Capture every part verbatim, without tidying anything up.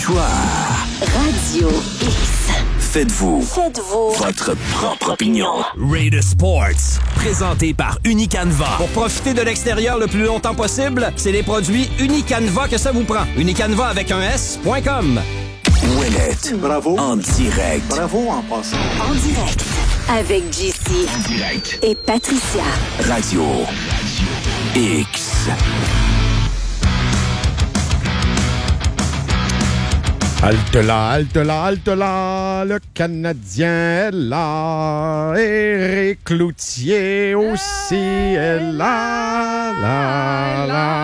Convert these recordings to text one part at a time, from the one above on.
Histoire. Radio X. Faites-vous. Faites-vous. Votre propre opinion. Raider Sports, présenté par Unicanva. Pour profiter de l'extérieur le plus longtemps possible, c'est les produits Unicanva que ça vous prend. Unicanva avec un S point com. Ouellette. Bravo. En direct. Bravo en passant. En direct. Avec J C. En direct. Et Patricia. Radio X. Halte là, halte là, halte là, le Canadien est là, Éric Cloutier aussi est là, là,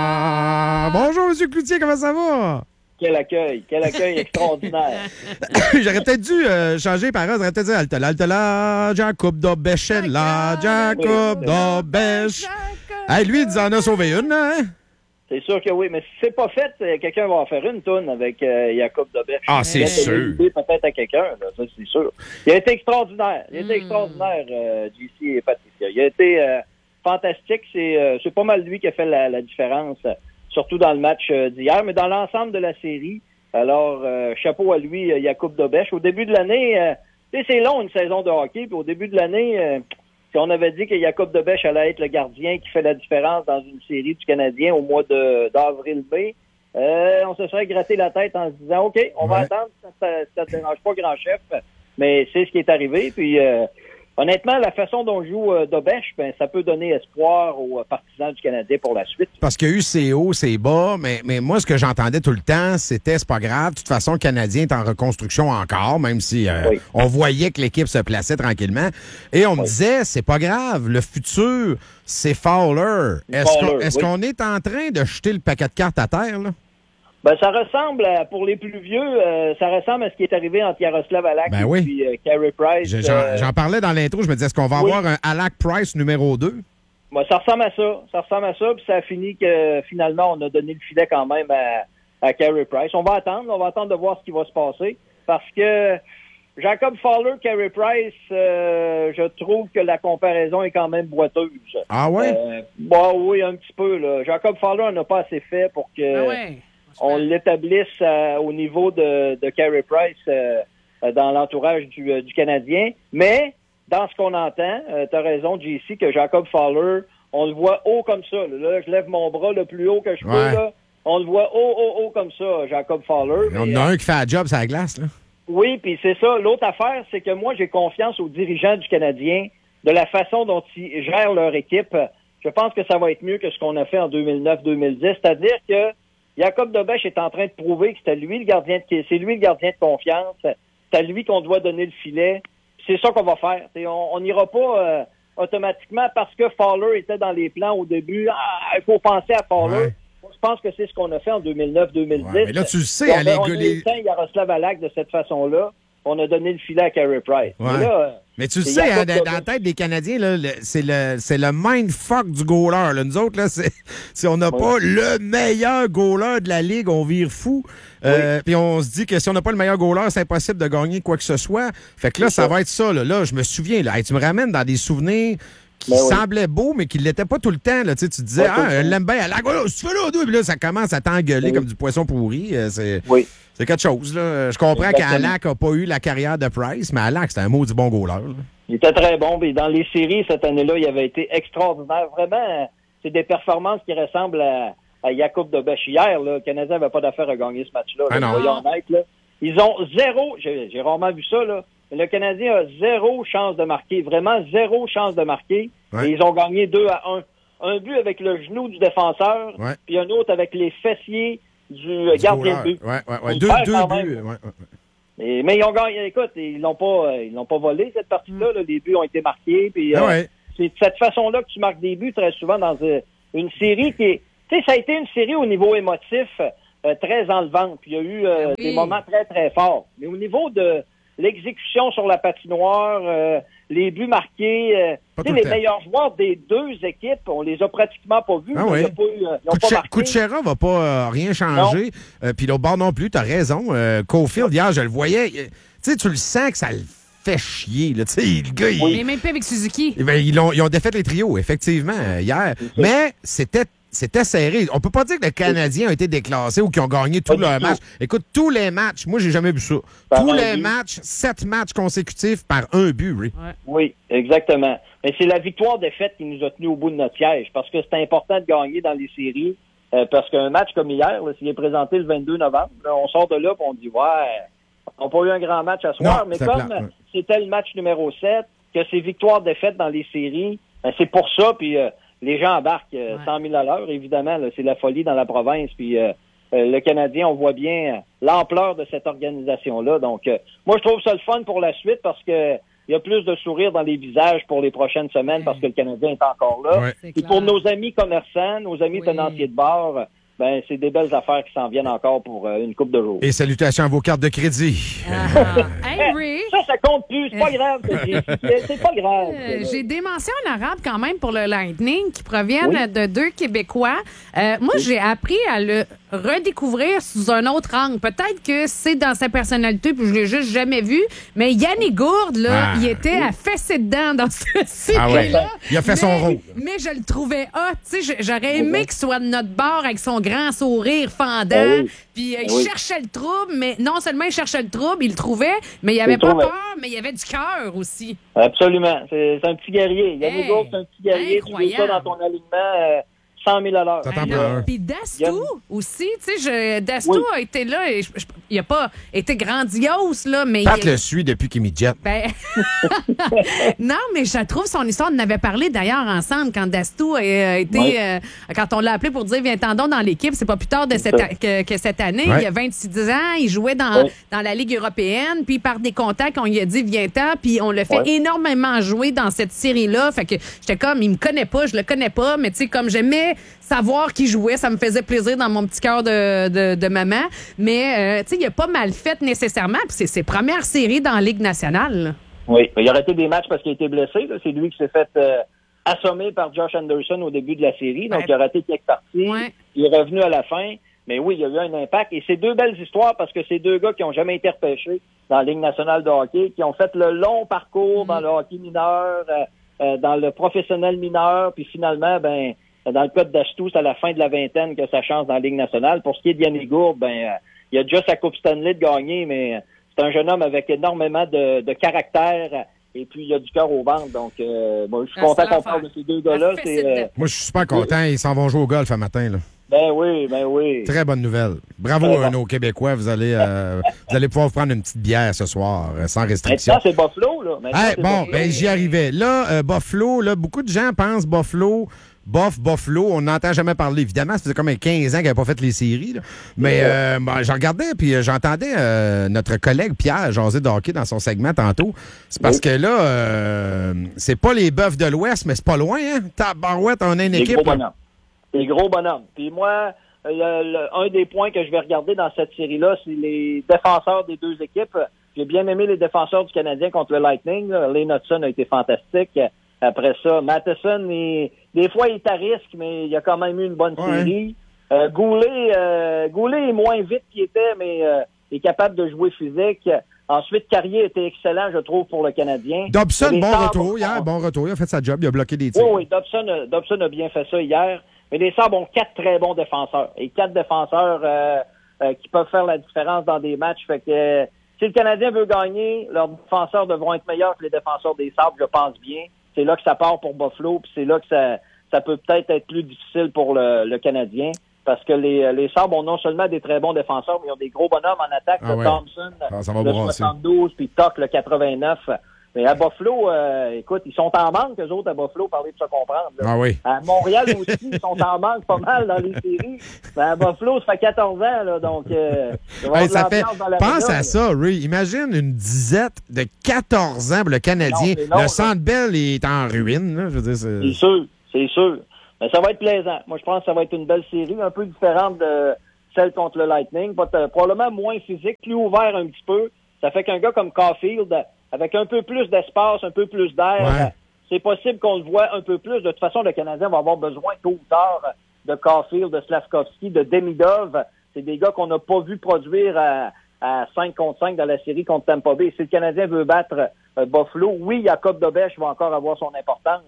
là. Bonjour, M. Cloutier, comment ça va? Quel accueil, quel accueil extraordinaire. J'aurais peut-être dû euh, changer par heure, j'aurais peut-être dit halte là, halte là, Jacob Dobèche est là, Jacob Oui. Dobèche. Hey, lui, il nous en a sauvé une, hein? C'est sûr que oui, mais si c'est pas fait, euh, quelqu'un va en faire une toune avec euh, Jacob Dobèche. Ah, c'est Peut-être sûr. donner l'idée Peut-être à quelqu'un, là, ça c'est sûr. Il a été extraordinaire. Il a été Hmm. extraordinaire, euh, J C et Patricia. Il a été euh, fantastique. C'est, euh, c'est pas mal lui qui a fait la, la différence, euh, surtout dans le match euh, d'hier, mais dans l'ensemble de la série. Alors, euh, chapeau à lui, euh, Jacob Dobèche. Au début de l'année, euh, tu sais, c'est long une saison de hockey, puis au début de l'année... Euh, Si on avait dit que Jacob Dobèche allait être le gardien qui fait la différence dans une série du Canadien au mois de, d'avril-mai, euh, on se serait gratté la tête en se disant « OK, on va Ouais. attendre, ça ne dérange pas grand chef », mais c'est ce qui est arrivé. Puis euh, honnêtement, la façon dont joue euh, Dobèche, ben, ça peut donner espoir aux partisans du Canadien pour la suite. Parce qu'il y a eu ses hauts, ses bas, mais, mais moi, ce que j'entendais tout le temps, c'était c'est pas grave. De toute façon, le Canadien est en reconstruction encore, même si euh, Oui. on voyait que l'équipe se plaçait tranquillement. Et on me disait, c'est pas grave, le futur, c'est Fowler. Est-ce Fowler, qu'on, est-ce oui. qu'on est en train de jeter le paquet de cartes à terre, là? Ben, ça ressemble, à, pour les plus vieux, euh, ça ressemble à ce qui est arrivé entre Yaroslav Halak Ben et oui. puis, euh, Carey Price. Je- J'en, euh, j'en parlais dans l'intro, je me disais, est-ce qu'on va oui. avoir un Alak Price numéro deux? Ben, ça ressemble à ça. Ça ressemble à ça, puis ça a fini que finalement, on a donné le filet quand même à, à Carey Price. On va attendre, on va attendre de voir ce qui va se passer, parce que Jacob Fowler, Carey Price, euh, je trouve que la comparaison est quand même boiteuse. Ah ouais? Euh, bon, oui, un petit peu, là. Jacob Fowler n'a pas assez fait pour que Ben ouais. on l'établisse euh, au niveau de, de Carey Price euh, euh, dans l'entourage du, euh, du Canadien. Mais, dans ce qu'on entend, euh, tu as raison, J C, que Jacob Fowler, on le voit haut comme ça. Là, Là, je lève mon bras le plus haut que je peux. Ouais. Là. On le voit haut, haut, haut comme ça, Jacob Fowler. Il y en Mais, a euh, un qui fait la job sur la glace, là. oui, puis c'est ça. L'autre affaire, c'est que moi, j'ai confiance aux dirigeants du Canadien, de la façon dont ils gèrent leur équipe. Je pense que ça va être mieux que ce qu'on a fait en deux mille neuf deux mille dix. C'est-à-dire que Jacob Dobèche est en train de prouver que c'était lui le gardien de c'est lui le gardien de confiance. C'est à lui qu'on doit donner le filet. C'est ça qu'on va faire. T'sais, on n'ira pas euh, automatiquement parce que Fowler était dans les plans au début. Ah, il faut penser à Fowler. Ouais. Je pense que c'est ce qu'on a fait en deux mille neuf deux mille dix. Ouais, mais là, tu le sais, on, hein, les a- on gars, a les- éteint Yaroslav Halak de cette façon-là. On a donné le filet à Carey Price. Ouais. Mais là, euh, Mais tu le c'est sais, hein, Jacob dans, dans la Dobèche. tête des Canadiens, là, le- c'est le c'est le mindfuck du goaler. Là. Nous autres, là, c'est, si on n'a Oui. pas le meilleur goaler de la Ligue, on vire fou. Euh, Puis on se dit que si on n'a pas le meilleur goaler, c'est impossible de gagner quoi que ce soit. Fait que là, C'est ça ça. va être ça. Là, Là, je me souviens, là, Hey, tu me ramènes dans des souvenirs qui Ben oui. semblaient beaux, mais qui ne l'étaient pas tout le temps. Là. Tu sais, tu disais, Pas tout le ah, temps. elle l'aime bien, elle a oh, tu fais là, deux. Puis là, ça commence à t'engueuler Oui. comme du poisson pourri. Euh, C'est, Oui. c'est quelque chose. Là. Je comprends Exactement. qu'Alak n'a pas eu la carrière de Price, mais Alak, c'était un maudit bon goaler. là. Il était très bon. Mais dans les séries, cette année-là, il avait été extraordinaire. Vraiment, euh, c'est des performances qui ressemblent à, à Jacob Dobèche. Hier, là, le Canadien n'avait pas d'affaire à gagner ce match-là. Ah là, non. soyons honnêtes, là. Ils ont zéro, j'ai, j'ai rarement vu ça, là. Mais le Canadien a zéro chance de marquer. Vraiment zéro chance de marquer. Ouais. Et ils ont gagné deux à un. Un but avec le genou du défenseur, Ouais. puis un autre avec les fessiers du, euh, gardien de goaler. but. Ouais, ouais, ouais. Ils Deux, perdent deux quand buts. même. ouais, ouais, ouais. Et- mais ils ont gagné. Écoute, ils l'ont pas, euh, ils l'ont pas volé cette partie-là. là. Les buts ont été marqués. Puis, euh, Ah ouais. c'est de cette façon-là que tu marques des buts très souvent dans euh, une série qui est. Tu sais, ça a été une série au niveau émotif euh, très enlevante. Puis il y a eu euh, Oui. des moments très très forts. Mais au niveau de l'exécution sur la patinoire, euh, les buts marqués, euh, Pas tu tout sais, le les temps. meilleurs joueurs des deux équipes, on les a pratiquement pas vus. Ah là. oui. Il y a pas eu, euh, ils ont pas Kuche- marqué. Kuchera va pas euh, rien changer. Euh, Puis l'autre bord non plus, t'as raison. Euh, Caulfield, hier, je le voyais. euh, Tu sais, tu le sens que ça le fait chier. Là. Tu sais, le gars, il- Mais même pas avec Suzuki. Eh ben, ils, ont, ils ont défait les trios, effectivement, euh, hier. Mais c'était c'était serré. On peut pas dire que les Canadiens ont été déclassés ou qu'ils ont gagné tous leurs matchs. Écoute, tous les matchs, moi, j'ai jamais vu ça. Par tous un les but. matchs, sept matchs consécutifs par un but, oui. Ouais. Oui, exactement. Mais c'est la victoire-défaite qui nous a tenus au bout de notre siège, parce que c'est important de gagner dans les séries, euh, parce qu'un match comme hier, là, s'il est présenté le vingt-deux novembre, là, on sort de là et on dit, ouais, on n'a pas eu un grand match à soir, Non, mais c'est comme plat, ouais. c'était le match numéro sept, que c'est victoire-défaite dans les séries, ben, c'est pour ça, puis euh, les gens embarquent euh, Ouais. cent mille à l'heure, évidemment, là, c'est la folie dans la province, puis euh, euh, le Canadien, on voit bien euh, l'ampleur de cette organisation-là. Donc, euh, moi, je trouve ça le fun pour la suite parce que il y a plus de sourires dans les visages pour les prochaines semaines parce que le Canadien est encore là. Ouais. C'est Et clair. pour nos amis commerçants, nos amis Oui. tenanciers de bar, ben c'est des belles affaires qui s'en viennent encore pour euh, une coupe de jours. Et salutations à vos cartes de crédit. Ah. Hey, Ray, Ça, ça compte plus. C'est pas grave. C'est c'est pas grave. euh, j'ai des mentions en arabe quand même pour le Lightning qui proviennent Oui. de deux Québécois. Euh, moi, j'ai appris à le redécouvrir sous un autre angle. Peut-être que c'est dans sa personnalité, puis je l'ai juste jamais vu. Mais Yannick Gourde, là, Ah. il était à fesser dedans dans ce série-là. Ah ouais. Il a fait son Mais- rôle. Mais je le trouvais hot. Tu sais, je- j'aurais aimé qu'il soit de notre bord avec son grand sourire fendant. Ah oui. Puis euh, il Oui. cherchait le trouble, mais non seulement il cherchait le trouble, il le trouvait, mais il avait Il pas le trouvait. peur, mais il avait du cœur aussi. Absolument. C'est c'est un petit guerrier. Yannick Hey, Gourde, c'est un petit guerrier. Tu veux ça incroyable. dans ton alignement euh, cent mille à l'heure. T'attends Ben pas là, un. Puis Il y Dastou a- aussi, tu sais, je- Dastou Oui. a été là, et je- je- il a pas été grandiose, là, mais... Pat il- le suit depuis qu'il m'y jette. Ben... non, mais je trouve son histoire, on en avait parlé d'ailleurs ensemble quand Dastou a euh, été... Oui. euh, quand on l'a appelé pour dire « Viens t'en donc dans l'équipe », c'est pas plus tard de cette ça. a- que, que cette année, Ouais. il y a vingt-six ans, il jouait dans, Oui. dans la Ligue européenne, puis par des contacts, on lui a dit « Viens t'en », puis on l'a fait Oui. énormément jouer dans cette série-là, fait que j'étais comme, il me connaît pas, je le connais pas, mais tu sais, comme j'aimais savoir qui jouait, ça me faisait plaisir dans mon petit cœur de, de, de maman, mais euh, tu sais, il a pas mal fait nécessairement, puis c'est ses premières séries dans la Ligue nationale, là. Oui, il a arrêté des matchs parce qu'il a été blessé. là. C'est lui qui s'est fait euh, assommer par Josh Anderson au début de la série. Donc, Ben, il a raté quelques parties. ouais. Il est revenu à la fin. Mais oui, il y a eu un impact. Et c'est deux belles histoires parce que c'est deux gars qui ont jamais été repêchés dans la Ligue nationale de hockey, qui ont fait le long parcours dans le hockey mineur, euh, euh, dans le professionnel mineur. Puis finalement, ben dans le cas de Dastou, c'est à la fin de la vingtaine que sa chance dans la Ligue nationale. Pour ce qui est de Yannick Gourde, ben euh, il a déjà sa Coupe Stanley de gagner, mais... Euh, c'est un jeune homme avec énormément de, de caractère et puis il a du cœur au ventre. Donc, euh, bon, je suis Ah, content c'est qu'on l'affaire. parle de ces deux gars-là. La C'est, fessée euh, dedans. Moi, je suis super content. Ils s'en vont jouer au golf un matin. Là. ben oui, ben oui. Très bonne nouvelle. Bravo Très à bon. nos Québécois. Vous allez, euh, vous allez pouvoir vous prendre une petite bière ce soir, euh, sans restriction. Maintenant, c'est Buffalo, là. Maintenant, Hey, c'est bon, Buffalo. ben j'y arrivais. Là, euh, Buffalo, là, beaucoup de gens pensent Buffalo, bof, Buffalo. On n'entend jamais parler. Évidemment, ça faisait comme quinze ans qu'ils n'avaient pas fait les séries. Là. Mais euh, ben, j'en regardais, puis euh, j'entendais euh, notre collègue Pierre jaser de hockey dans son segment tantôt. C'est parce Oui. que là, euh, c'est pas les Bœufs de l'Ouest, mais c'est pas loin, hein? Tabarouette, on a une Des équipe. gros là. bonhommes. Des gros bonhommes. Puis moi, euh, le- le- un des points que je vais regarder dans cette série-là, c'est les défenseurs des deux équipes. J'ai bien aimé les défenseurs du Canadien contre le Lightning. là. Lane Hudson a été fantastique. Après ça, Matheson, il- des fois, il est à risque, mais il a quand même eu une bonne Ouais. série. Euh, Goulet, euh, Goulet est moins vite qu'il était, mais euh, est capable de jouer physique. Ensuite, Carrier était excellent, je trouve, pour le Canadien. Dobson, Les bon Sabres- retour hier, bon retour. Il a fait sa job, il a bloqué des tirs. Oui, oui, Dobson, a- Dobson a bien fait ça hier. Mais les Sabres ont quatre très bons défenseurs. Et quatre défenseurs euh, euh, qui peuvent faire la différence dans des matchs. Fait que euh, si le Canadien veut gagner, leurs défenseurs devront être meilleurs que les défenseurs des Sabres, je pense bien. C'est là que ça part pour Buffalo, puis c'est là que ça, ça peut peut-être être plus difficile pour le, le Canadien. Parce que les, les Sabres ont non seulement des très bons défenseurs, mais ils ont des gros bonhommes en attaque. Ah le ouais. Thompson, Ah, ça va le brasser. soixante-douze, puis Toc, le quatre-vingt-neuf. Mais à Buffalo, euh, écoute, ils sont en manque, eux autres, à Buffalo, parlez de se comprendre. là. Ah oui. À Montréal aussi, ils sont en manque pas mal dans les séries. Mais à Buffalo, ça fait quatorze ans, là, donc euh, il va y avoir Hey, de ça fait... l'ambiance dans la Pense région, à là. ça, Ray. Imagine une disette de quatorze ans pour le Canadien. Non, c'est long, le là. Centre Bell est en ruine. Là. Je veux dire, c'est... C'est sûr, c'est sûr. Mais ça va être plaisant. Moi, je pense que ça va être une belle série, un peu différente de celle contre le Lightning. Pas t- probablement moins physique, plus ouvert un petit peu. Ça fait qu'un gars comme Caulfield, avec un peu plus d'espace, un peu plus d'air, Ouais. c'est possible qu'on le voit un peu plus. De toute façon, le Canadien va avoir besoin tôt ou tard de Caulfield, de Slavkovski, de Demidov. C'est des gars qu'on n'a pas vu produire à, à cinq contre cinq dans la série contre Tampa Bay. Si le Canadien veut battre euh, Buffalo, oui, Jacob Dobèche va encore avoir son importance.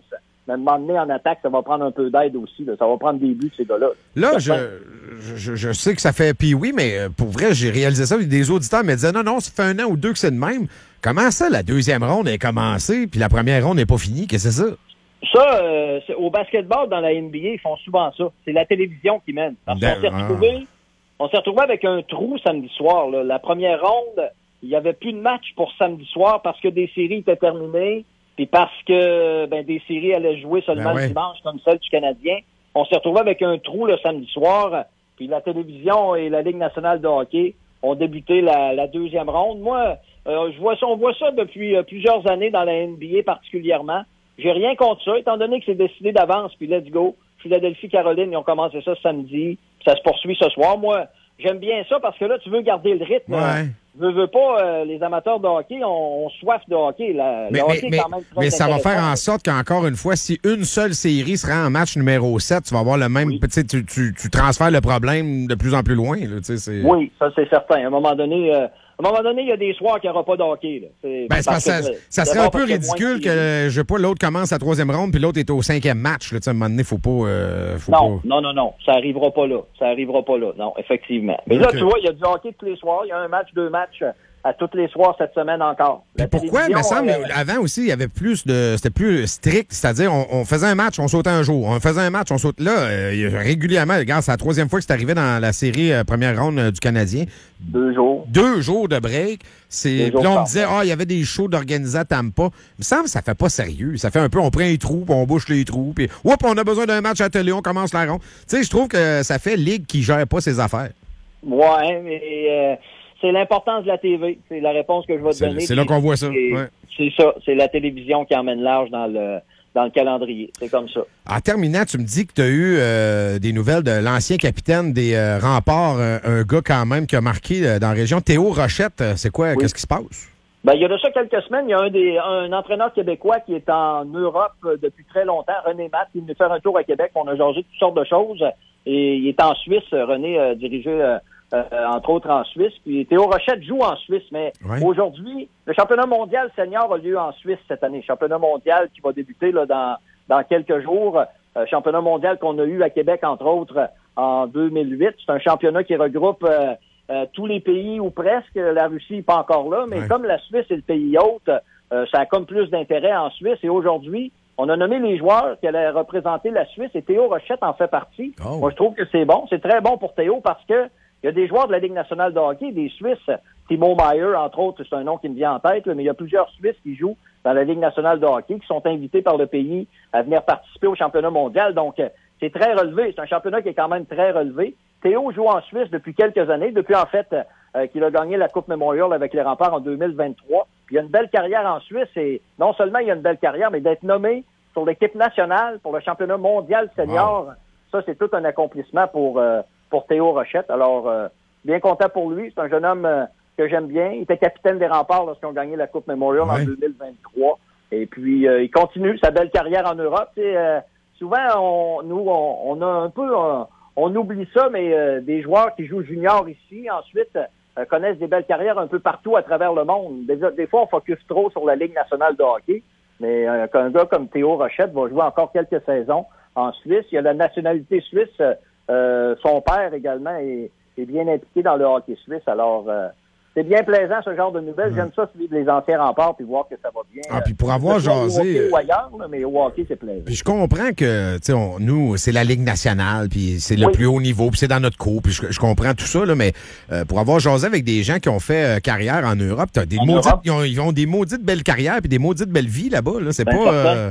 Mais à un moment donné, en attaque, ça va prendre un peu d'aide aussi. Là. Ça va prendre des buts, ces gars-là. Là, je, je, je sais que ça fait puis oui, mais pour vrai, j'ai réalisé ça. Des auditeurs me disaient non, non, ça fait un an ou deux que c'est de même. Comment ça, la deuxième ronde est commencée, puis la première ronde n'est pas finie? Qu'est-ce que c'est ça? Ça, euh, c'est, au basketball, dans la N B A, ils font souvent ça. C'est la télévision qui mène. Parce qu'on s'est retrouvé, on s'est retrouvé avec un trou samedi soir. Là. La première ronde, il n'y avait plus de match pour samedi soir parce que des séries étaient terminées. Puis parce que ben, des séries allaient jouer seulement ben ouais. le dimanche, comme celle du Canadien, on s'est retrouvé avec un trou le samedi soir. Puis la télévision et la Ligue nationale de hockey ont débuté la, la deuxième ronde. Moi, euh, je vois ça, on voit ça depuis euh, plusieurs années dans la N B A particulièrement. J'ai rien contre ça, étant donné que c'est décidé d'avance. Puis let's go. Philadelphie, Caroline, ils ont commencé ça samedi. Puis ça se poursuit ce soir. Moi, j'aime bien ça parce que là, tu veux garder le rythme. Ouais. Je veux pas, euh, les amateurs de hockey ont, ont soif de hockey. La, Mais, le mais, hockey mais, est quand même très mais ça va intéressant. faire en sorte qu'encore une fois, si une seule série se rend en match numéro sept, tu vas avoir le même. Oui. Tu, sais, tu, tu, tu transfères le problème de plus en plus loin. Là, tu sais, c'est... Oui, ça c'est certain. À un moment donné, euh, à un moment donné, il y a des soirs qu'il n'y aura pas de hockey. Là. C'est, Ben, c'est parce que ça, que, ça c'est serait un bon peu parce qu'il y a moins ridicule de séries. que, je sais pas, l'autre commence la troisième ronde puis l'autre est au cinquième match. Là, tu sais, à un moment donné, faut pas. Euh, faut Non, pas... non, non, non. Ça arrivera pas là. Ça arrivera pas là. Non, effectivement. Mais là, Ok. tu vois, il y a du hockey tous les soirs. Il y a un match, deux matchs euh, à tous les soirs cette semaine encore. Mais La pourquoi? Il me télévision, semble, euh, avant aussi, il y avait plus de. C'était plus strict. C'est-à-dire, on, on faisait un match, on sautait un jour. On faisait un match, on saute. Là, euh, il y a régulièrement, regarde, c'est la troisième fois que c'est arrivé dans la série euh, première ronde euh, du Canadien. deux jours. Deux jours de break. C'est... Deux jours Puis là, on par me disait, ah, il y avait des shows d'organisés à Tampa. Il me semble que ça fait pas sérieux. Ça fait un peu, on prend les trous, puis on bouche les trous, puis, oups, on a besoin d'un match à télé, on commence la ronde. Tu sais, je trouve que ça fait ligue qui gère pas ses affaires. Ouais, mais euh, c'est l'importance de la T V. C'est la réponse que je vais te C'est- donner. c'est là qu'on voit ça, C'est, ouais. c'est ça. C'est la télévision qui emmène large dans le dans le calendrier. C'est comme ça. En terminant, tu me dis que tu as eu euh, des nouvelles de l'ancien capitaine des euh, Remparts, euh, un gars quand même qui a marqué euh, dans la région, Théo Rochette. Euh, C'est quoi? Oui. Qu'est-ce qui se passe? Ben, il y a de ça quelques semaines, il y a un des un entraîneur québécois qui est en Europe euh, depuis très longtemps, René Matt, qui est venu faire un tour à Québec. On a jasé toutes sortes de choses. Et il est en Suisse. René euh, dirigeait euh, euh, entre autres en Suisse. Puis Théo Rochette joue en Suisse. Mais Ouais. aujourd'hui, le championnat mondial senior a lieu en Suisse cette année. Championnat mondial qui va débuter là, dans, dans quelques jours. Euh, championnat mondial qu'on a eu à Québec, entre autres, en deux mille huit. C'est un championnat qui regroupe euh, euh, tous les pays ou presque. La Russie n'est pas encore là. Mais Ouais. comme la Suisse est le pays hôte, euh, ça a comme plus d'intérêt en Suisse. Et aujourd'hui, on a nommé les joueurs qui allaient représenter la Suisse et Théo Rochette en fait partie. Oh. Moi, je trouve que c'est bon. C'est très bon pour Théo parce que il y a des joueurs de la Ligue nationale de hockey, des Suisses. Timo Meier, entre autres, c'est un nom qui me vient en tête, là, mais il y a plusieurs Suisses qui jouent dans la Ligue nationale de hockey, qui sont invités par le pays à venir participer au championnat mondial. Donc, euh, c'est très relevé. C'est un championnat qui est quand même très relevé. Théo joue en Suisse depuis quelques années, depuis en fait euh, qu'il a gagné la Coupe Memorial avec les Remparts en deux mille vingt-trois. Puis il a une belle carrière en Suisse et non seulement il a une belle carrière, mais d'être nommé sur l'équipe nationale pour le championnat mondial senior, wow. Ça, c'est tout un accomplissement pour, euh, pour Théo Rochette. Alors, euh, bien content pour lui. C'est un jeune homme euh, que j'aime bien. Il était capitaine des Remparts lorsqu'ils ont gagné la Coupe Memorial ouais. en deux mille vingt-trois. Et puis, euh, il continue sa belle carrière en Europe. Tu sais, euh, souvent, on, nous, on, on a un peu... On, on oublie ça, mais euh, des joueurs qui jouent junior ici, ensuite, euh, connaissent des belles carrières un peu partout à travers le monde. Des, des fois, on focus trop sur la Ligue nationale de hockey. Mais euh, qu'un gars comme Théo Rochette va jouer encore quelques saisons en Suisse. Il y a la nationalité suisse. Euh, son père également est, est bien impliqué dans le hockey suisse. Alors, euh, c'est bien plaisant ce genre de nouvelles. J'aime ça suivre les anciens remparts puis voir que ça va bien. Ah, puis pour avoir jasé... Ou ailleurs, là, mais au hockey, c'est plaisant. Puis je comprends que, tu sais, on, nous, c'est la Ligue nationale, puis c'est le oui. plus haut niveau, puis c'est dans notre cours, puis je, je comprends tout ça, là, mais euh, pour avoir jasé avec des gens qui ont fait euh, carrière en Europe, t'as des maudites, ils ont, ils ont des maudites belles carrières puis des maudites belles vies là-bas, là. C'est ben, pas... Euh...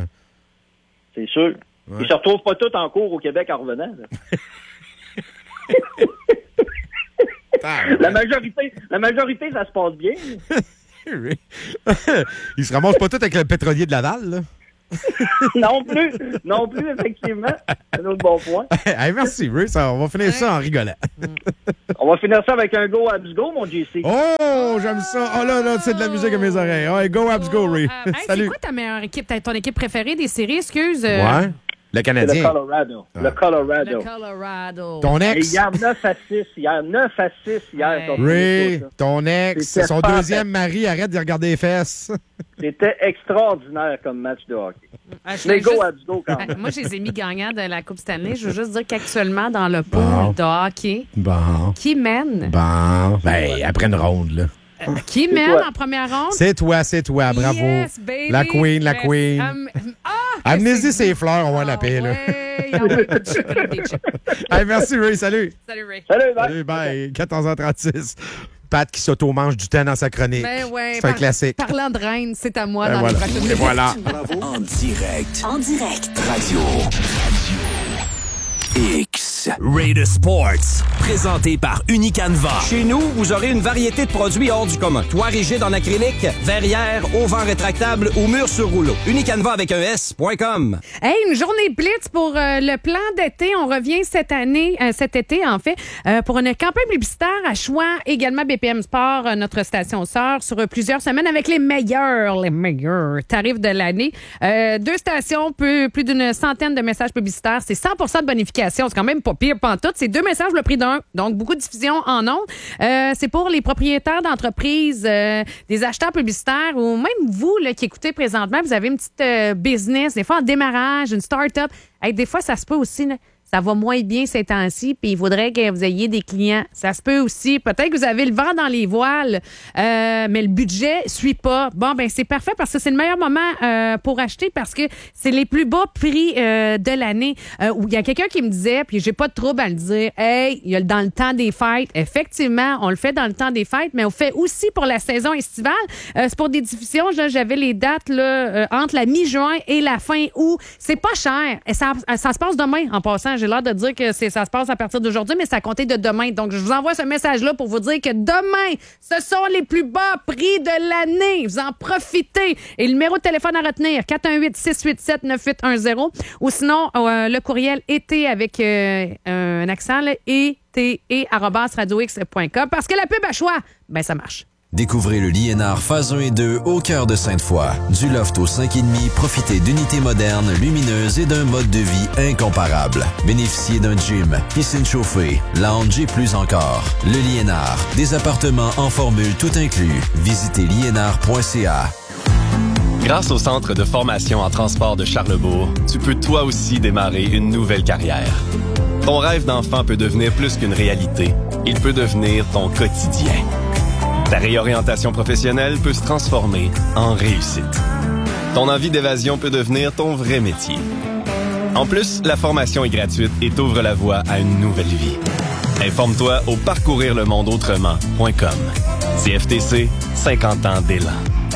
C'est sûr. Ouais. Ils se retrouvent pas tous en cours au Québec en revenant. la majorité, la majorité, ça se passe bien. Ils se ramassent pas tous avec le pétrolier de Laval, là. non plus, non plus, effectivement. C'est un autre bon point. Hey, merci, Ray. Ça, on va finir ça en rigolant. On va finir ça avec un Go Abs Go, mon J C. Oh, j'aime ça. Oh là, là, c'est de la musique à mes oreilles. Oh, Go Abs Go, Ray. Euh, hey, Salut. C'est quoi ta meilleure équipe, ton équipe préférée des séries, excuse? Euh... Ouais. Le C'est Canadien. le Colorado. Ah. Le Colorado. Le Colorado. Ton Et ex, hier, neuf à six. Hier, neuf à six hier. Ouais. contre Ray, Minnesota. ton ex, C'était son fantastique. deuxième mari, arrête de regarder les fesses. C'était extraordinaire comme match de hockey. Ah, je veux Mais go juste- à du go quand Ah, même. Moi, je les ai mis gagnants de la Coupe Stanley. Je veux juste dire qu'actuellement, dans le pool Bon. de hockey, Bon, qui mène? bon. Ben, après une ronde, là. Euh, qui mène toi. en première ronde? C'est toi, c'est toi, bravo. Yes, baby. La queen, la Yes. queen. Um, ah, Amenez-y que ses fleurs, on va Ah, la paix, là. ouais, ah ouais, des chips, des chips. Hey, merci, Ray, salut. Salut, Ray. Salut, bye. Salut, bye. quatorze heures trente-six. Pat qui s'auto-mange du temps dans sa chronique. Ben ouais, C'est un par- classique. Parlant de reine, c'est à moi Ben dans voilà. les prochaines Et minutes. voilà. En direct. En direct. Radio. X. Raider Sports, présenté par Unicanva. Chez nous, vous aurez une variété de produits hors du commun. Toit rigide en acrylique, verrière, auvent rétractable ou mur sur rouleau. Unicanva avec un S point com. Hey, une journée blitz pour euh, le plan d'été. On revient cette année, euh, cet été en fait, euh, pour une campagne publicitaire à choix, également B P M Sport, euh, notre station sœur, sur euh, plusieurs semaines avec les meilleurs, les meilleurs tarifs de l'année. Euh, deux stations, plus, plus d'une centaine de messages publicitaires. C'est cent pour cent de bonification. C'est quand même pas pire pantoute. C'est deux messages le prix d'un. Donc, beaucoup de diffusion en ondes. Euh, c'est pour les propriétaires d'entreprises, euh, des acheteurs publicitaires ou même vous là, qui écoutez présentement, vous avez une petite euh, business, des fois en démarrage, une start-up. Hey, des fois, ça se peut aussi, là, ça va moins bien ces temps-ci, puis il faudrait que vous ayez des clients. Ça se peut aussi. Peut-être que vous avez le vent dans les voiles, euh, mais le budget suit pas. Bon, ben c'est parfait parce que c'est le meilleur moment euh, pour acheter parce que c'est les plus bas prix euh, de l'année. Euh, où il y a quelqu'un qui me disait, puis j'ai pas de trouble à le dire, hey, il y a le- dans le temps des fêtes. Effectivement, on le fait dans le temps des fêtes, mais on fait aussi pour la saison estivale. Euh, c'est pour des diffusions. Là, j'avais les dates là, euh, entre la mi-juin et la fin août. C'est pas cher. Et ça, ça se passe demain en passant. J'ai l'air de dire que c'est, ça se passe à partir d'aujourd'hui, mais ça a compté de demain. Donc, je vous envoie ce message-là pour vous dire que demain, ce sont les plus bas prix de l'année. Vous en profitez. Et le numéro de téléphone à retenir, quatre un huit, six huit sept, neuf huit un zéro. Ou sinon, euh, le courriel été avec euh, un accent, là, et-t-e arobase radio x point com. Parce que la pub à choix, ben ça marche. Découvrez le Liénard phase un et deux au cœur de Sainte-Foy. Du loft au cinq et demi, profitez d'unités modernes, lumineuses et d'un mode de vie incomparable. Bénéficiez d'un gym, piscine chauffée, lounge et plus encore. Le Liénard, des appartements en formule tout inclus. Visitez liénard point c a. Grâce au Centre de formation en transport de Charlebourg, tu peux toi aussi démarrer une nouvelle carrière. Ton rêve d'enfant peut devenir plus qu'une réalité. Il peut devenir ton quotidien. Ta réorientation professionnelle peut se transformer en réussite. Ton envie d'évasion peut devenir ton vrai métier. En plus, la formation est gratuite et t'ouvre la voie à une nouvelle vie. Informe-toi au parcourir le monde autrement point com. C F T C, cinquante ans d'élan.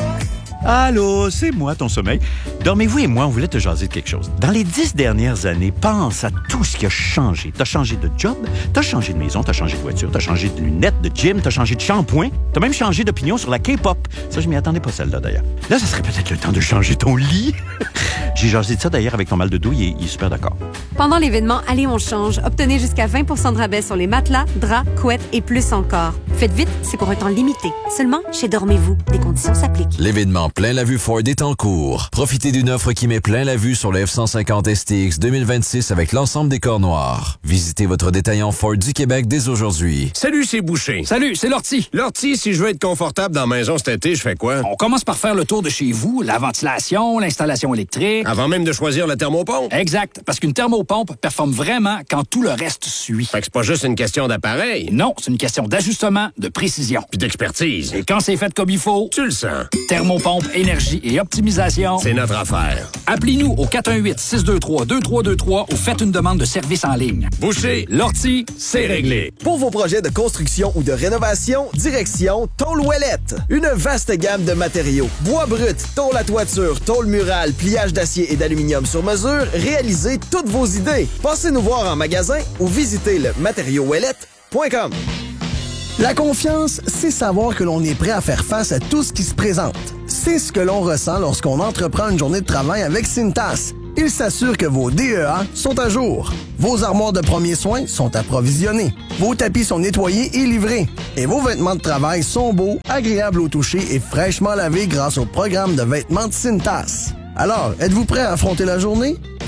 Allô, c'est moi, ton sommeil. Dormez-vous et moi, on voulait te jaser de quelque chose. Dans les dix dernières années, pense à tout ce qui a changé. T'as changé de job, t'as changé de maison, t'as changé de voiture, t'as changé de lunettes, de gym, t'as changé de shampoing, t'as même changé d'opinion sur la K-pop. Ça, je m'y attendais pas, celle-là, d'ailleurs. Là, ça serait peut-être le temps de changer ton lit. J'ai jasé de ça, d'ailleurs, avec ton mal de dos, il est, il est super d'accord. Pendant l'événement Allez, on change, obtenez jusqu'à vingt pour cent de rabais sur les matelas, draps, couettes et plus encore. Faites vite, c'est pour un temps limité. Seulement chez Dormez-vous. Des conditions s'appliquent. L'événement Plein la vue Ford est en cours. Profitez d'une offre qui met plein la vue sur le F cent cinquante S T X deux mille vingt-six avec l'ensemble des corps noirs. Visitez votre détaillant Ford du Québec dès aujourd'hui. Salut, c'est Boucher. Salut, c'est Lortie. Lortie, si je veux être confortable dans la maison cet été, je fais quoi? On commence par faire le tour de chez vous, la ventilation, l'installation électrique. Avant même de choisir la thermopompe? Exact, parce qu'une thermopompe performe vraiment quand tout le reste suit. Fait que c'est pas juste une question d'appareil. Non, c'est une question d'ajustement, de précision. Puis d'expertise. Et quand c'est fait comme il faut, tu le sens. Thermopompe, énergie et optimisation. C'est notre affaire. Appelez-nous au quatre un huit, six deux trois, deux trois deux trois ou faites une demande de service en ligne. Boucher, Lortie, c'est réglé. Pour vos projets de construction ou de rénovation, direction Tôle Ouellette. Une vaste gamme de matériaux. Bois brut, tôle à toiture, tôle murale, pliage d'acier et d'aluminium sur mesure, réalisez toutes vos idées. Passez nous voir en magasin ou visitez le matériau ouellette point com. La confiance, c'est savoir que l'on est prêt à faire face à tout ce qui se présente. C'est ce que l'on ressent lorsqu'on entreprend une journée de travail avec Cintas. Il s'assure que vos D E A sont à jour. Vos armoires de premiers soins sont approvisionnées. Vos tapis sont nettoyés et livrés. Et vos vêtements de travail sont beaux, agréables au toucher et fraîchement lavés grâce au programme de vêtements de Cintas. Alors, êtes-vous prêt à affronter la journée?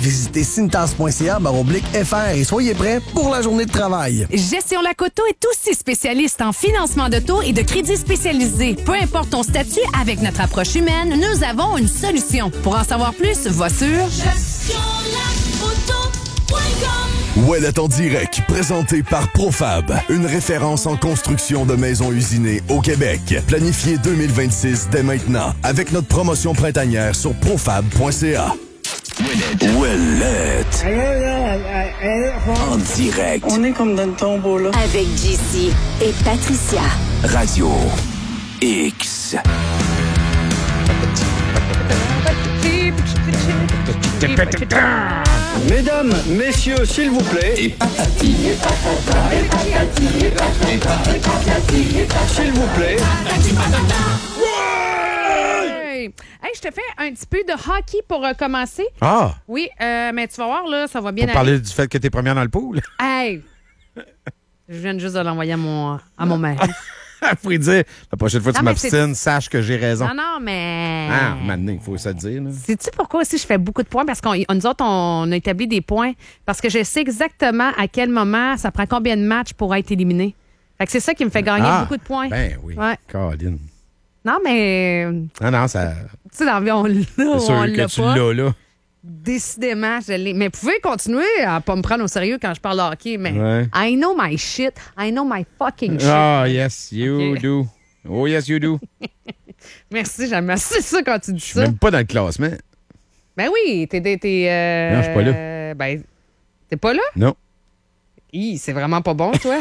Visitez cintas.ca baroblique FR et soyez prêts pour la journée de travail. Gestion Lacoto est aussi spécialiste en financement d'auto et de crédit spécialisé. Peu importe ton statut, avec notre approche humaine, nous avons une solution. Pour en savoir plus, va sur gestion lacoto point com. Ouellet en direct, présenté par Profab, une référence en construction de maisons usinées au Québec. Planifié deux mille vingt-six dès maintenant, avec notre promotion printanière sur profab point c a. Ouellet. En direct. On est comme dans le tombeau, là. Avec J C et Patricia. Radio X. Mesdames, messieurs, s'il vous plaît. Et patati, et patata, et patati, et patata, et patati, et patata. S'il vous plaît. Patati, patata. Hey! Hey, je te fais un petit peu de hockey pour euh, commencer. Ah! Oui, euh, mais tu vas voir, là, ça va bien Pour aller. parler du fait que t'es première dans le pool. Hey! Je viens juste de l'envoyer à mon, à mon mari. Faut lui dire, la prochaine fois que tu Non, mais m'obstines, sache que j'ai raison. Non, non, mais... Ah, maintenant, il faut se le dire. Là. Sais-tu pourquoi aussi je fais beaucoup de points? Parce qu'on nous autres, on a établi des points. Parce que je sais exactement à quel moment ça prend combien de matchs pour être éliminé. Fait que c'est ça qui me fait gagner Ah, beaucoup de points. Ben oui. Ouais. Colin. Non, mais... Non, non, ça... Tu sais, dans la vie, on l'a, C'est sûr on que l'a tu pas. l'as, là. Décidément, je l'ai. Mais vous pouvez continuer à pas me prendre au sérieux quand je parle de hockey, mais Ouais. I know my shit. I know my fucking shit. Oh, yes, you Ok. do. Oh, yes, you do. Merci, j'aime assez ça quand tu dis Je suis ça. même pas dans le classement. Ben oui, t'es... t'es, t'es euh, Non, je suis pas là. euh, Ben, t'es pas là? Non. Hi, c'est vraiment pas bon, toi.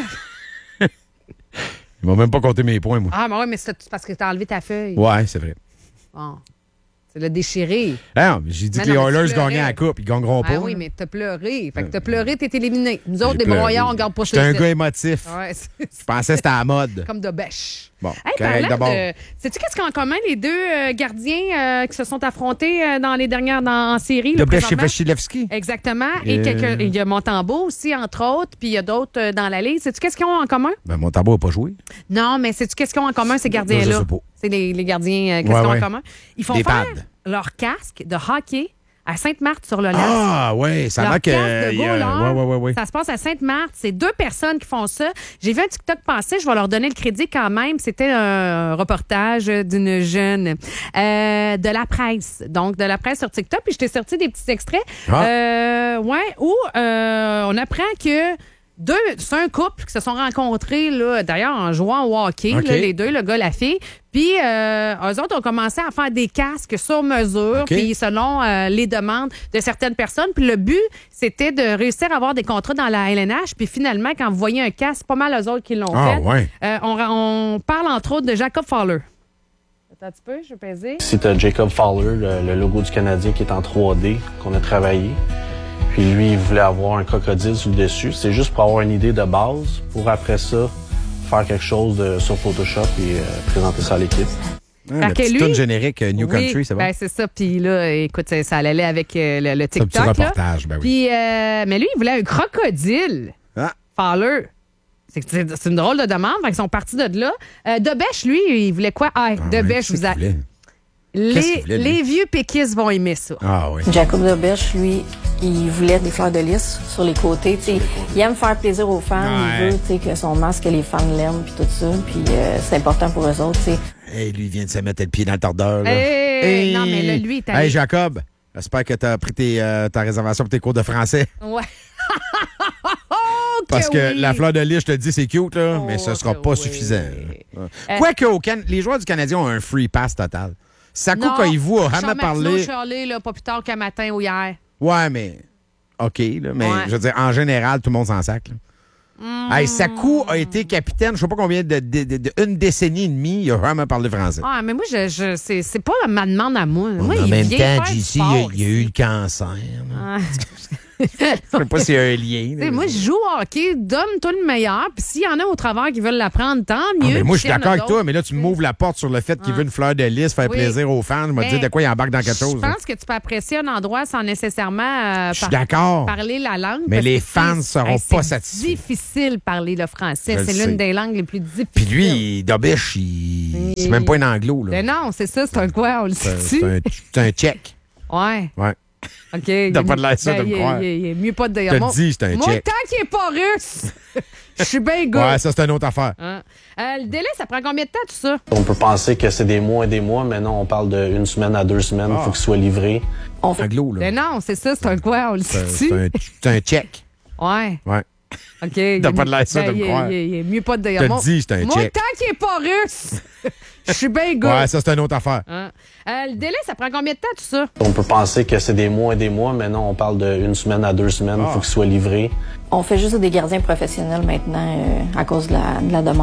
Ils m'ont même pas compté mes points, moi. Ah, ben ouais, mais c'est parce que t'as enlevé ta feuille. Ouais, c'est vrai. Bon. C'est le déchiré. Ah, non, mais j'ai dit Mais que les non, mais tu Oilers pleurais. gagnaient la coupe. Ils gagneront Ah pas. oui, là. mais t'as pleuré. Fait que t'as pleuré, t'es éliminé. Nous autres, J'ai des pleuré. broyards, on garde pas ça. J'étais un ici. gars émotif. Ouais, c'est Je pensais que c'était à la mode. comme de bêche. Bon, Hey, correct parlant d'abord. de... Sais-tu qu'est-ce qu'ont en commun les deux euh, gardiens euh, qui se sont affrontés euh, dans les dernières dans, en série? De là, présentement? Vasilevski. Exactement. Et Euh. quelqu'un- il y a Montembeau aussi, entre autres, puis il y a d'autres euh, dans la ligue. Sais-tu qu'est-ce qu'ils ont en commun? Ben, mon tambour n'a pas joué. Non, mais sais-tu qu'est-ce qu'ils ont en commun, ces Je gardiens-là? sais pas. C'est les, les gardiens, euh, qu'est-ce Ouais, qu'ils ont ouais. en commun? Ils font Des faire pads. leur casque de hockey à Sainte-Marthe-sur-le-Lac. Ah, ouais, ça a Leur l'air que. casque de il y a- goaler, Ouais, ouais, ouais, ouais. Ça se passe à Sainte-Marthe. C'est deux personnes qui font ça. J'ai vu un TikTok passer. Je vais leur donner le crédit quand même. C'était un reportage d'une jeune euh, de la presse. Donc, de la presse sur TikTok. Puis, je t'ai sorti des petits extraits. Ah. Euh, ouais, où euh, on apprend que deux, c'est un couple qui se sont rencontrés, là, d'ailleurs, en jouant au hockey, OK. là, les deux, le gars, la fille. Puis, euh, eux autres ont commencé à faire des casques sur mesure, OK. puis selon euh, les demandes de certaines personnes. Puis le but, c'était de réussir à avoir des contrats dans la L N H. Puis finalement, quand vous voyez un casque, c'est pas mal eux autres qui l'ont Ah, fait. ouais. Euh, on, on parle entre autres de Jacob Fowler. Attends un petit peu, je vais peser. C'est euh, Jacob Fowler, le, le logo du Canadien qui est en trois D, qu'on a travaillé. Puis lui, il voulait avoir un crocodile sur le dessus. C'est juste pour avoir une idée de base, pour après ça, faire quelque chose de, sur Photoshop et euh, présenter ça à l'équipe. Ah, la que petite lui- toune générique euh, New Oui, Country, c'est bon? ben, c'est ça. Puis là, écoute, ça, ça allait avec euh, le, le C'est un TikTok. petit là. reportage, ben oui. Puis, euh, mais lui, il voulait un crocodile. Ah. Fowler. C'est, c'est, c'est une drôle de demande. Fait qu'ils sont partis de là. Euh, Debèche, lui, il voulait quoi? Ah, Ah, Debèche, ouais, vous a... qu'est-ce qu'il voulait? Qu'est-ce Les, qu'il voulait, lui? les vieux péquistes vont aimer ça. Ah, oui. Jacob Debèche, lui, il voulait des fleurs de lys sur les côtés. T'sais, il aime faire plaisir aux fans. Ouais. Il veut t'sais, que son masque, que les fans l'aiment, puis tout ça. Puis euh, c'est important pour eux autres. T'sais. Hey, lui, il vient de se mettre le pied dans le tordeur. Là. Hey, non, mais là, lui, il est allé- Hey, Jacob, j'espère que tu as pris tes, euh, ta réservation pour tes cours de français. Ouais. Parce que oui. la fleur de lys, je te le dis, c'est cute, là, mais ce sera pas suffisant. là. Quoique, au Can- les joueurs du Canadien ont un free pass total. Sakou, Non, quand il vous a jamais Charles Martineau, parlé. Charlie, là, pas plus tard qu'un matin ou hier. Ouais, mais. OK, là, mais Ouais. je veux dire, en général, tout le monde s'en sac. Là. Mm. Hey, Sakou a été capitaine, je sais pas combien, de, de, de- de- une décennie et demie, il a jamais parlé français. Ah, mais moi, je, je, c'est, c'est pas ma demande à moi. Moi, en il même vient temps, faire du J C, il, sport a- il a eu le cancer. Ah. Je sais pas s'il y a un lien. Tu sais, là. moi, je joue au hockey, donne-toi le meilleur. Puis s'il y en a au travers qui veulent l'apprendre, tant Ah, mieux. mais moi, je suis Puis s'il y en a d'accord avec toi, d'autres- mais là, tu m'ouvres la porte sur le fait qu'il Ah. veut une fleur de lys, faire Oui. plaisir aux fans. Je me Mais dis de quoi il embarque dans quelque chose. Je là. pense que tu peux apprécier un endroit sans nécessairement euh, Je suis d'accord. parler la langue. Mais parce les que fans c'est- seront hey, pas c'est satisfaits. difficile de parler le français. Je C'est le l'une sais. des langues les plus difficiles. Puis lui, Dobiche, il... c'est même pas un anglo. Là. Mais non, c'est ça, c'est un quoi? On le C'est sait-tu? c'est un, c'est un tchèque. Ouais. Ouais. OK. T'as pas de l'air ça de me croire. Il est, il est mieux pas de dire. Je te dis, c'est un Moi, check. tant qu'il est pas russe, je suis bien good. Ouais, ça, c'est une autre affaire. Hein? Euh, le délai, ça prend combien de temps, tout ça? On peut penser que c'est des mois et des mois, mais non, on parle d'une semaine à deux semaines. Il Ah. faut qu'il soit livré. On fait un glow, là. Ben non, c'est ça, c'est un quoi? On le C'est sait-tu? c'est un, c'est un check. Ouais. Ouais. OK. T'as pas de l'air ça Ben, de me il est- croire. Il est, il est mieux pas de dire. Je te Moi- dis, c'est un Moi, check. tant qu'il est pas russe, je suis bien good. Ouais, ça, c'est une autre affaire. Hein? Euh, le délai, ça prend combien de temps, tout ça? On peut penser que c'est des mois et des mois, mais non, on parle d'une semaine à deux semaines. Il Ah. faut qu'il soit livré. On fait juste des gardiens professionnels maintenant euh, à cause de la, de la demande.